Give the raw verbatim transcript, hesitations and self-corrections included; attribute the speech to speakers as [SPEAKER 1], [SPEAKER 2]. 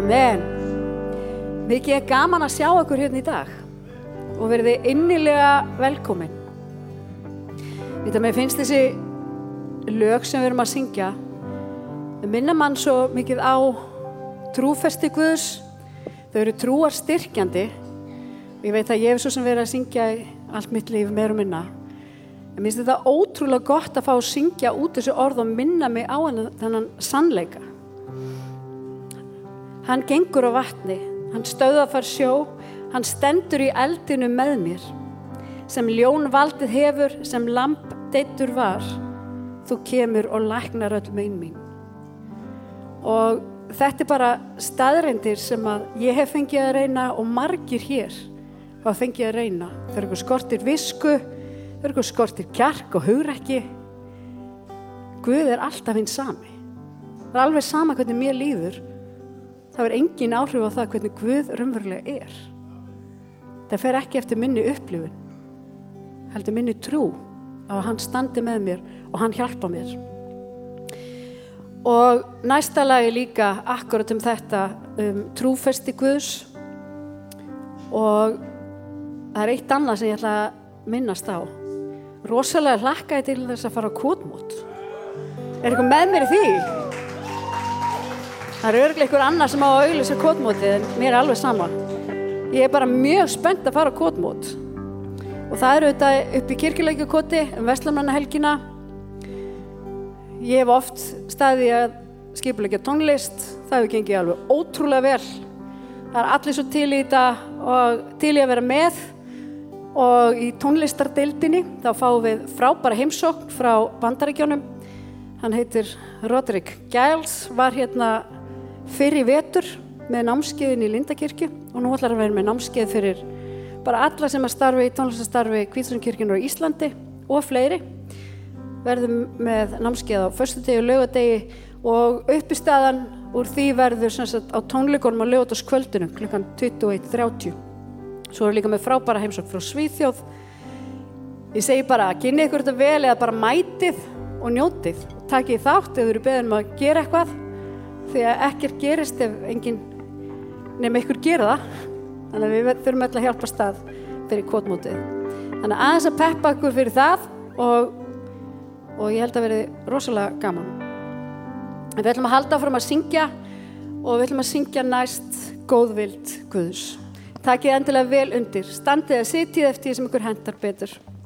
[SPEAKER 1] Amen. Mikið er gaman að sjá ykkur hérna í dag og verið innilega velkomin. Þetta mér finnst þessi lög sem við erum að syngja minna mann svo mikið á trúfesti Guðs. Þau eru trúar styrkjandi. Ég veit að ég hef svo sem verið að syngja í allt mitt líf meir og minna. En mér finnst þetta ótrúlega gott að fá að syngja út þessu orð og minna mig á þennan sannleika. Hann gengur á vatni, hann stöðvafar sjó, hann stendur í eldinu með mér. Sem ljón valdið hefur, sem lamb deyddur var, þú kemur og læknar öll mein mín. Og þetta er bara staðreyndir sem að ég hef fengið að reyna og margir hér hafa fengið að reyna. Þau eru skortir visku, þau eru skortir kjark og hugrekki. Guð er alltaf hinn sami. Það er alveg sama hvernig mér líður. Það er engin áhrif á það hvernig Guð raunverulega er. Það fer ekki eftir minni upplifun, heldur minni trú á að hann standi með mér og hann hjálpa mér. Og næsta lagi líka akkurat um þetta, um trúfesti Guðs. Og það er eitt annað sem ég ætla að minnast á. Rosalega hlakkaði til þess að fara á kotmót. Er eitthvað með mér í því? Það er örugglega einhver annar sem á að auglýsa kotmótið en mér er alveg sama. Ég er bara mjög spennt að fara á kotmót. Og það er auðvitað upp í Kirkjulækjarkoti um Verslunarmannahelgina. Ég hef oft staðið að skipuleggja tónlist. Það hefur gengið alveg ótrúlega vel. Það er allir svo til í þetta og til í að vera með. Og í tónlistardeildinni þá fáum við frábæra heimsókn frá Bandaríkjunum. Hann heitir Roderick Giles, var hérna fyrir vetur með námskeiðin í Lindakirkju og nú ætlar að vera með námskeið fyrir bara alla sem að starfi í tónlistarstarfi Hvítusunnkirkjunnar á Íslandi og fleiri. Verðum með námskeið á föstudegi og laugardegi og uppistaðan úr því verður sem sagt á tónleikunum á laugardagskvöldinu klukkan tuttugu og eitt þrjátíu. Svo er líka með frábæra heimsókn frá Svíþjóð. Ég segi bara, kynnið ykkur þetta vel eða bara mætið og njótið. Takið þátt ef þið eru beðin um að gera eitthvað því að ekkert gerist ef enginn nema ykkur gera það. Þannig að við þurfum öll að hjálpa stað fyrir kotmótið. Þannig að aðeins að peppa ykkur fyrir það og, og ég held að verði rosalega gaman. En við ætlum að halda áfram að syngja og við ætlum að syngja næst Góðvild Guðs. Takið endilega vel undir. Standið að sitjið eftir því sem ykkur hentar betur.